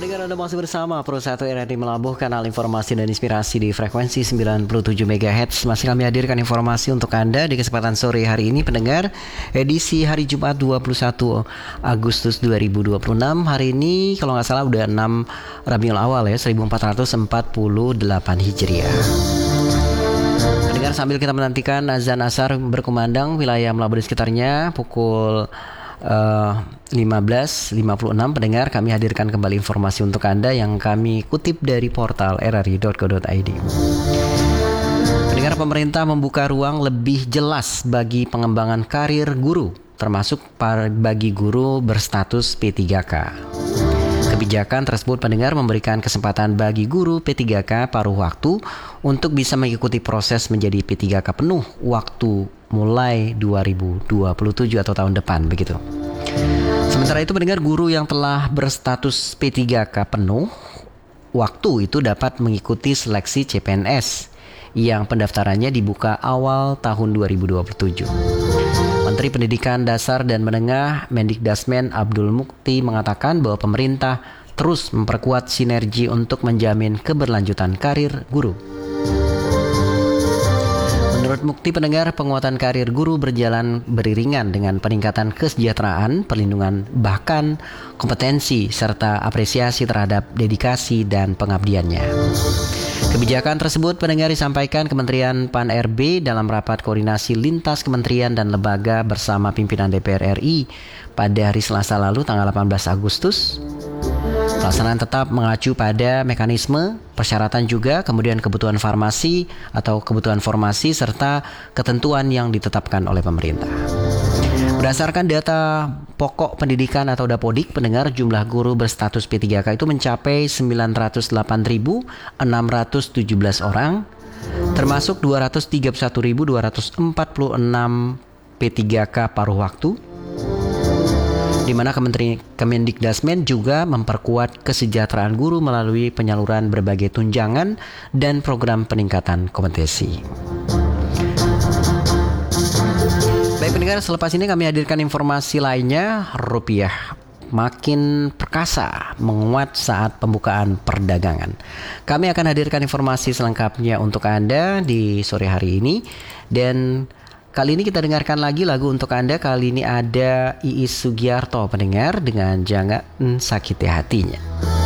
Pendengar, Anda masih bersama Pro 1 RRI Melabuh, kanal informasi dan inspirasi di frekuensi 97 MHz. Masih kami hadirkan informasi untuk Anda di kesempatan sore hari ini, pendengar, edisi hari Jumat 21 Agustus 2026. Hari ini kalau nggak salah udah 6 Rabiul Awal ya, 1448 Hijriah. Pendengar, sambil kita menantikan azan asar berkumandang wilayah Melabuh dan sekitarnya pukul 15.56, pendengar, kami hadirkan kembali informasi untuk Anda yang kami kutip dari portal rri.co.id. Pendengar, pemerintah membuka ruang lebih jelas bagi pengembangan karir guru, termasuk bagi guru berstatus P3K. Kebijakan tersebut, pendengar, memberikan kesempatan bagi guru P3K paruh waktu untuk bisa mengikuti proses menjadi P3K penuh waktu mulai 2027 atau tahun depan, begitu. Sementara itu, pendengar, guru yang telah berstatus P3K penuh waktu itu dapat mengikuti seleksi CPNS yang pendaftarannya dibuka awal tahun 2027. Menteri Pendidikan Dasar dan Menengah Mendikdasmen Abdul Mukti mengatakan bahwa pemerintah terus memperkuat sinergi untuk menjamin keberlanjutan karir guru. Menurut Mukti, pendengar, penguatan karir guru berjalan beriringan dengan peningkatan kesejahteraan, perlindungan, bahkan kompetensi serta apresiasi terhadap dedikasi dan pengabdiannya. Kebijakan tersebut, pendengar, disampaikan Kementerian Pan-RB dalam rapat koordinasi lintas kementerian dan lembaga bersama pimpinan DPR RI pada hari Selasa lalu, tanggal 18 Agustus. Pelaksanaan tetap mengacu pada mekanisme, persyaratan juga, kemudian kebutuhan farmasi atau kebutuhan formasi, serta ketentuan yang ditetapkan oleh pemerintah. Berdasarkan data pokok pendidikan atau Dapodik, pendengar, jumlah guru berstatus P3K itu mencapai 908.617 orang, termasuk 231.246 P3K paruh waktu, di mana Kemendikdasmen juga memperkuat kesejahteraan guru melalui penyaluran berbagai tunjangan dan program peningkatan kompetensi. Baik, pendengar, selepas ini kami hadirkan informasi lainnya. Rupiah makin perkasa menguat saat pembukaan perdagangan. Kami akan hadirkan informasi selengkapnya untuk Anda di sore hari ini. Dan kali ini kita dengarkan lagi lagu untuk Anda. Kali ini ada Iis Sugiarto, pendengar, dengan Jangan Sakiti Hatinya.